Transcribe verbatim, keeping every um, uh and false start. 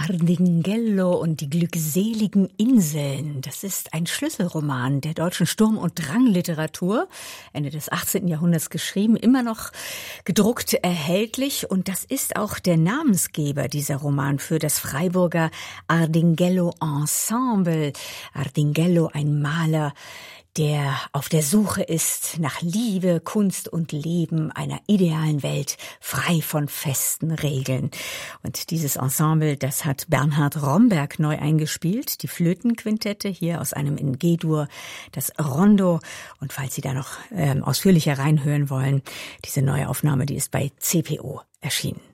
Ardinghello und die glückseligen Inseln. Das ist ein Schlüsselroman der deutschen Sturm- und Drangliteratur, Ende des achtzehnten Jahrhunderts geschrieben, immer noch gedruckt erhältlich. Und das ist auch der Namensgeber dieser Roman für das Freiburger Ardinghello Ensemble. Ardinghello, ein Maler, der auf der Suche ist nach Liebe, Kunst und Leben, einer idealen Welt, frei von festen Regeln. Und dieses Ensemble, das hat Bernhard Romberg neu eingespielt, die Flötenquintette hier aus einem in G-Dur, das Rondo. Und falls Sie da noch ähm, ausführlicher reinhören wollen, diese neue Aufnahme, die ist bei C P O erschienen.